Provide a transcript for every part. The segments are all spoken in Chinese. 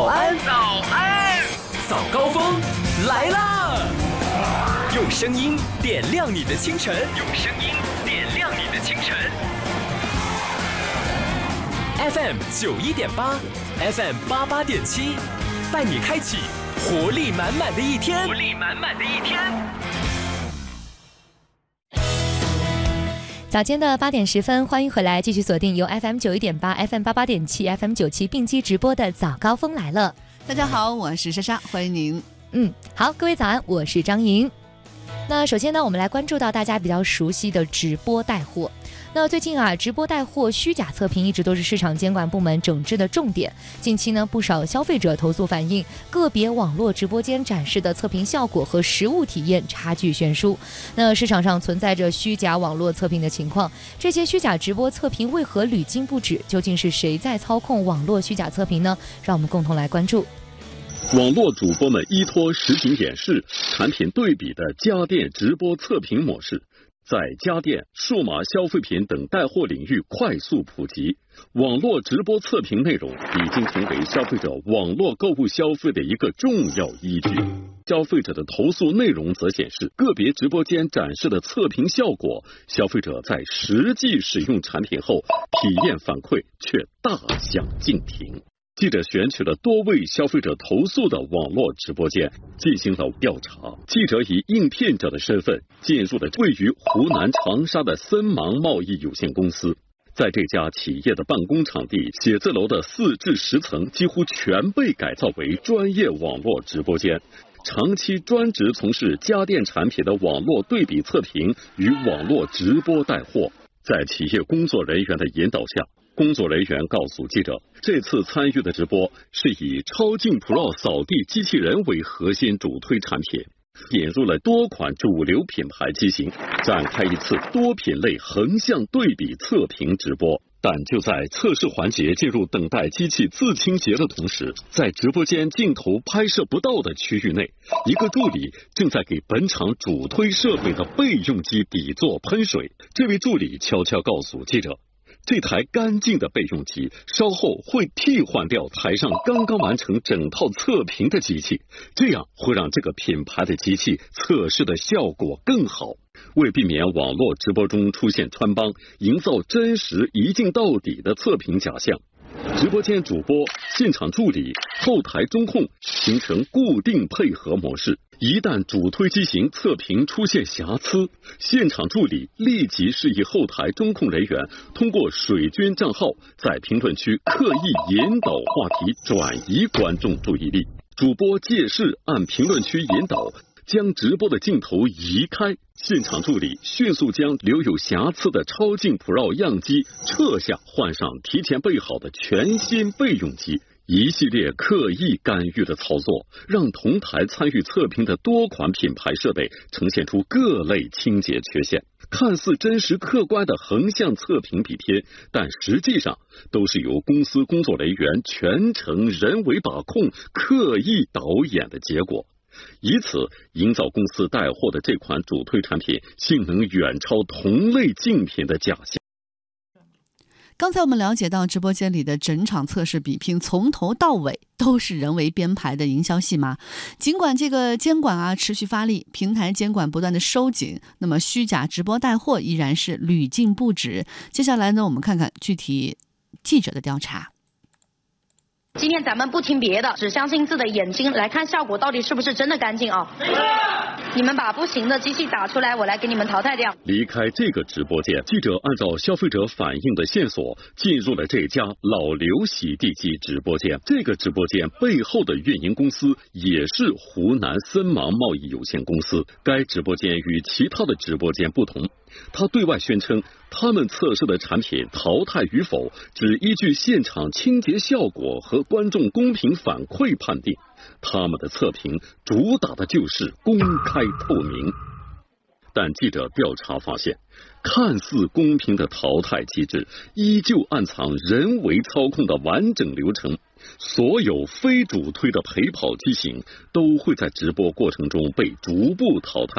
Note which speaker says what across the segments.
Speaker 1: 安，早安，早高峰来啦！用声音点亮你的清晨，用声音点亮你的清晨。FM 91.8 ，FM 88.7，带你开启活力满满的一天。活力满满的一天。
Speaker 2: 早间的8点10分，欢迎回来，继续锁定由 FM 91.8、FM 88.7、FM 97并机直播的早高峰来了。
Speaker 3: 大家好，我是莎莎，欢迎您。
Speaker 2: 好，各位早安，我是张莹。那首先呢，我们来关注到大家比较熟悉的直播带货。那最近直播带货虚假测评一直都是市场监管部门整治的重点。近期呢，不少消费者投诉反映，个别网络直播间展示的测评效果和实物体验差距悬殊。那市场上存在着虚假网络测评的情况，这些虚假直播测评为何屡禁不止？究竟是谁在操控网络虚假测评呢？让我们共同来关注。
Speaker 4: 网络主播们依托实景演示、产品对比的家电直播测评模式，在家电、数码消费品等带货领域快速普及。网络直播测评内容已经成为消费者网络购物消费的一个重要依据。消费者的投诉内容则显示，个别直播间展示的测评效果，消费者在实际使用产品后，体验反馈却大相径庭。记者选取了多位消费者投诉的网络直播间进行了调查。记者以应聘者的身份进入了位于湖南长沙的森芒贸易有限公司。在这家企业的办公场地，写字楼的4至10层几乎全被改造为专业网络直播间，长期专职从事家电产品的网络对比测评与网络直播带货。在企业工作人员的引导下，工作人员告诉记者，这次参与的直播是以超净 Pro 扫地机器人为核心主推产品，引入了多款主流品牌机型，展开一次多品类横向对比测评直播。但就在测试环节进入等待机器自清洁的同时，在直播间镜头拍摄不到的区域内，一个助理正在给本场主推设备的备用机底座喷水。这位助理悄悄告诉记者，这台干净的备用机稍后会替换掉台上刚刚完成整套测评的机器，这样会让这个品牌的机器测试的效果更好。为避免网络直播中出现穿帮，营造真实一镜到底的测评假象，直播间主播、现场助理、后台中控形成固定配合模式。一旦主推机型测评出现瑕疵，现场助理立即示意后台中控人员通过水军账号在评论区刻意引导话题，转移观众注意力。主播借势按评论区引导，将直播的镜头移开，现场助理迅速将留有瑕疵的超净 Pro 样机撤下，换上提前备好的全新备用机。一系列刻意干预的操作，让同台参与测评的多款品牌设备呈现出各类清洁缺陷。看似真实客观的横向测评比拼，但实际上都是由公司工作人员全程人为把控、刻意导演的结果。以此营造公司带货的这款主推产品性能远超同类竞品的假象。
Speaker 3: 刚才我们了解到，直播间里的整场测试比拼从头到尾都是人为编排的营销戏码。尽管这个监管持续发力，平台监管不断的收紧，那么虚假直播带货依然是屡禁不止。接下来呢，我们看看具体记者的调查。
Speaker 5: 今天咱们不听别的，只相信自己的眼睛来看效果到底是不是真的干净啊！你们把不行的机器打出来，我来给你们淘汰掉。
Speaker 4: 离开这个直播间，记者按照消费者反映的线索进入了这家老刘洗地机直播间。这个直播间背后的运营公司也是湖南森芒贸易有限公司。该直播间与其他的直播间不同，他对外宣称，他们测试的产品淘汰与否只依据现场清洁效果和观众公平反馈判定，他们的测评主打的就是公开透明。但记者调查发现，看似公平的淘汰机制依旧暗藏人为操控的完整流程。所有非主推的陪跑机型都会在直播过程中被逐步淘汰。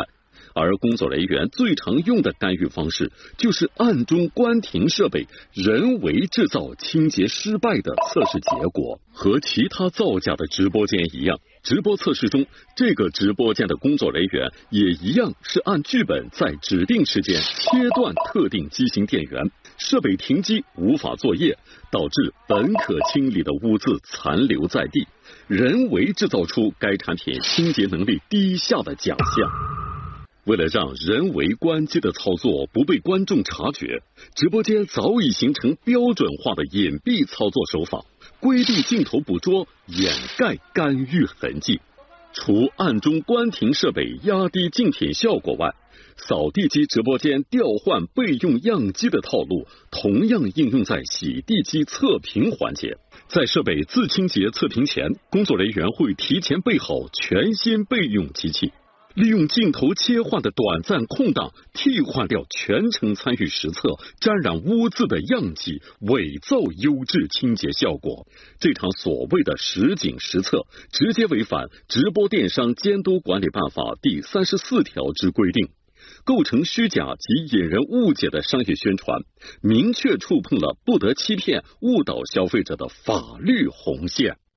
Speaker 4: 而工作人员最常用的干预方式就是暗中关停设备，人为制造清洁失败的测试结果。和其他造假的直播间一样，直播测试中，这个直播间的工作人员也一样是按剧本在指定时间切断特定机型电源，设备停机无法作业，导致本可清理的污渍残留在地，人为制造出该产品清洁能力低下的假象。为了让人为关机的操作不被观众察觉，直播间早已形成标准化的隐蔽操作手法，规避镜头捕捉，掩盖干预痕迹。除暗中关停设备压低竞品效果外，扫地机直播间调换备用样机的套路同样应用在洗地机测评环节。在设备自清洁测评前，工作人员会提前备好全新备用机器，利用镜头切换的短暂空档，替换掉全程参与实测沾染污渍的样机，伪造优质清洁效果。这场所谓的实景实测，直接违反《直播电商监督管理办法》第34条之规定，构成虚假及引人误解的商业宣传，明确触碰了不得欺骗、误导消费者的法律红线。